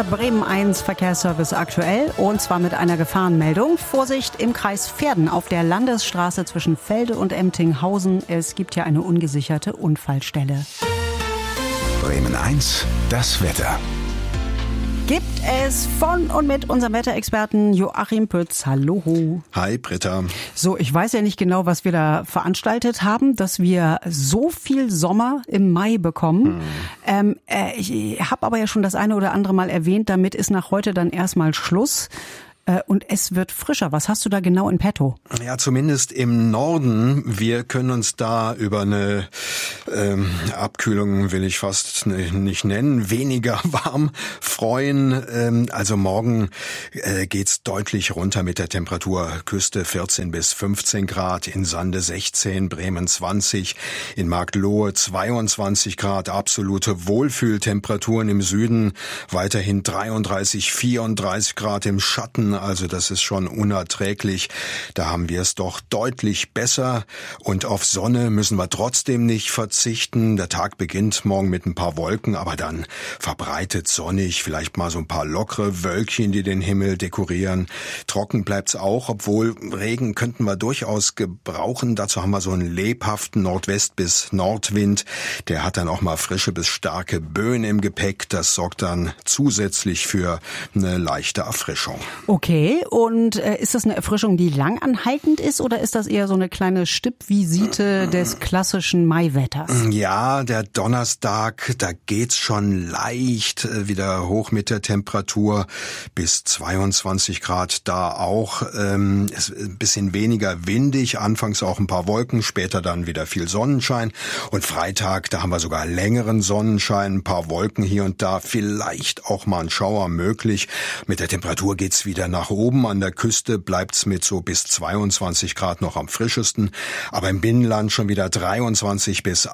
Der Bremen 1 Verkehrsservice aktuell und zwar mit einer Gefahrenmeldung. Vorsicht im Kreis Verden auf der Landesstraße zwischen Felde und Emtinghausen. Es gibt hier eine ungesicherte Unfallstelle. Bremen 1, das Wetter. Gibt es von und mit unserem Wetterexperten Joachim Pütz. Hallo. Hi Britta. So, ich weiß ja nicht genau, was wir da veranstaltet haben, dass wir so viel Sommer im Mai bekommen. Ich habe aber ja schon das eine oder andere Mal erwähnt, damit ist nach heute dann erstmal Schluss. Und es wird frischer. Was hast du da genau in petto? Ja, zumindest im Norden. Wir können uns da über eine Abkühlung, will ich fast nicht nennen, weniger warm freuen. Also morgen geht's deutlich runter mit der Temperatur. Küste 14 bis 15 Grad, in Sande 16, Bremen 20, in Marktlohe 22 Grad, absolute Wohlfühltemperaturen im Süden, weiterhin 33, 34 Grad im Schatten. Also das ist schon unerträglich. Da haben wir es doch deutlich besser. Und auf Sonne müssen wir trotzdem nicht verzichten. Der Tag beginnt morgen mit ein paar Wolken, aber dann verbreitet sonnig. Vielleicht mal so ein paar lockere Wölkchen, die den Himmel dekorieren. Trocken bleibt's auch, obwohl Regen könnten wir durchaus gebrauchen. Dazu haben wir so einen lebhaften Nordwest- bis Nordwind. Der hat dann auch mal frische bis starke Böen im Gepäck. Das sorgt dann zusätzlich für eine leichte Erfrischung. Okay, und ist das eine Erfrischung, die langanhaltend ist oder ist das eher so eine kleine Stippvisite des klassischen Maiwetters? Ja, der Donnerstag, da geht's schon leicht wieder hoch mit der Temperatur bis 22 Grad da auch. Ist ein bisschen weniger windig, anfangs auch ein paar Wolken, später dann wieder viel Sonnenschein. Und Freitag, da haben wir sogar längeren Sonnenschein, ein paar Wolken hier und da, vielleicht auch mal ein Schauer möglich. Mit der Temperatur geht's wieder nach oben. An der Küste bleibt's mit so bis 22 Grad noch am frischesten. Aber im Binnenland schon wieder 23 bis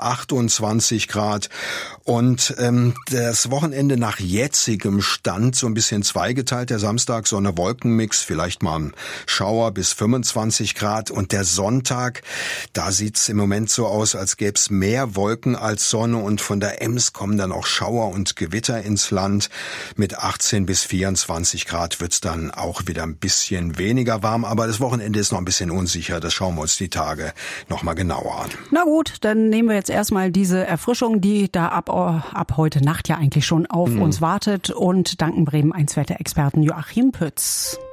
28 Grad. Und das Wochenende nach jetzigem Stand so ein bisschen zweigeteilt. Der Samstag Sonne-Wolken-Mix, vielleicht mal ein Schauer bis 25 Grad. Und der Sonntag, da sieht's im Moment so aus, als gäb's mehr Wolken als Sonne. Und von der Ems kommen dann auch Schauer und Gewitter ins Land. Mit 18 bis 24 Grad wird's dann auch wieder ein bisschen weniger warm, aber das Wochenende ist noch ein bisschen unsicher. Das schauen wir uns die Tage noch mal genauer an. Na gut, dann nehmen wir jetzt erstmal diese Erfrischung, die da ab heute Nacht ja eigentlich schon auf uns wartet und danken Bremen 1 Wetterexperten Joachim Pütz.